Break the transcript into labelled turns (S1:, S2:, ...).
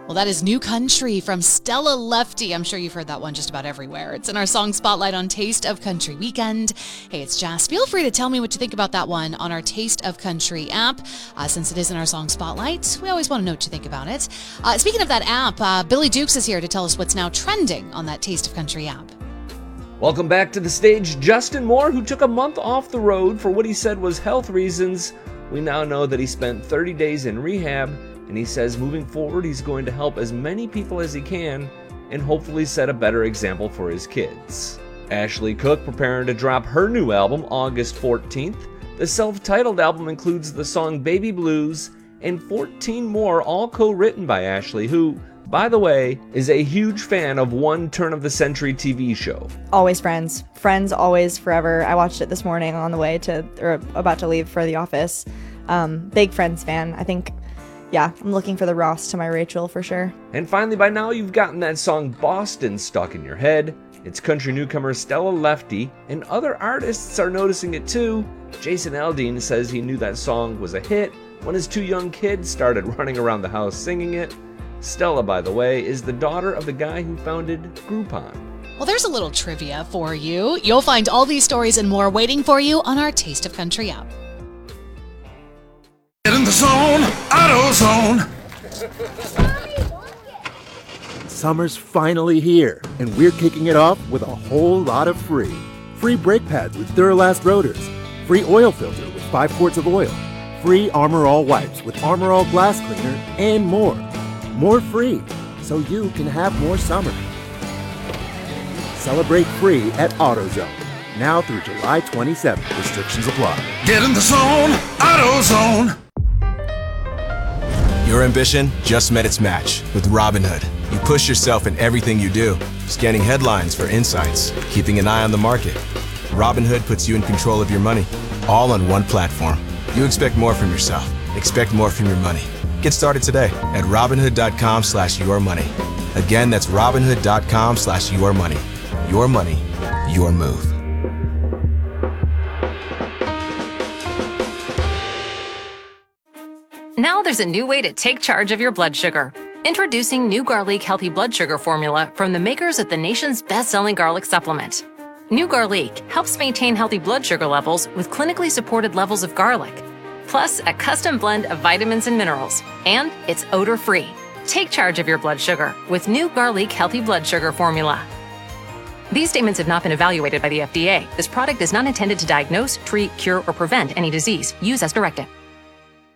S1: Well, that is New Country from Stella Lefty. I'm sure you've heard that one just about everywhere. It's in our song spotlight on Taste of Country Weekend. Hey, it's Jess. Feel free to tell me what you think about that one on our Taste of Country app. Since it is in our song spotlight, we always want to know what you think about it. Speaking of that app, Billy Dukes is here to tell us what's now trending on that Taste of Country app.
S2: Welcome back to the stage, Justin Moore, who took a month off the road for what he said was health reasons. We now know that he spent 30 days in rehab, and he says moving forward he's going to help as many people as he can and hopefully set a better example for his kids. Ashley Cooke preparing to drop her new album August 14th. The self-titled album includes the song Baby Blues and 14 more, all co-written by Ashley, who, by the way, is a huge fan of One Turn of the Century TV show.
S3: Always Friends. Friends always, forever. I watched it this morning on the way to, or about to leave for the office. Big Friends fan. I think, yeah, I'm looking for the Ross to my Rachel for sure.
S2: And finally, by now, you've gotten that song Boston stuck in your head. It's country newcomer Stella Lefty, and other artists are noticing it too. Jason Aldean says he knew that song was a hit when his two young kids started running around the house singing it. Stella, by the way, is the daughter of the guy who founded Groupon.
S1: Well, there's a little trivia for you. You'll find all these stories and more waiting for you on our Taste of Country app.
S4: Get in the zone, AutoZone.
S5: Summer's finally here, and we're kicking it off with a whole lot of free. Free brake pads with Duralast rotors. Free oil filter with 5 quarts of oil. Free Armor All wipes with Armor All glass cleaner, and more. More free, so you can have more summer. Celebrate free at AutoZone. Now through July 27th. Restrictions apply.
S4: Get in the zone, AutoZone.
S6: Your ambition just met its match with Robinhood. You push yourself in everything you do, scanning headlines for insights, keeping an eye on the market. Robinhood puts you in control of your money, all on one platform. You expect more from yourself. Expect more from your money. Get started today at Robinhood.com/yourmoney. Again, that's Robinhood.com/yourmoney. Your money, your move.
S7: Now there's a new way to take charge of your blood sugar. Introducing New Garlic Healthy Blood Sugar Formula from the makers of the nation's best-selling garlic supplement. New Garlic helps maintain healthy blood sugar levels with clinically supported levels of garlic, plus a custom blend of vitamins and minerals, and it's odor-free. Take charge of your blood sugar with New Garlic Healthy Blood Sugar Formula. These statements have not been evaluated by the FDA. This product is not intended to diagnose, treat, cure, or prevent any disease. Use as directed.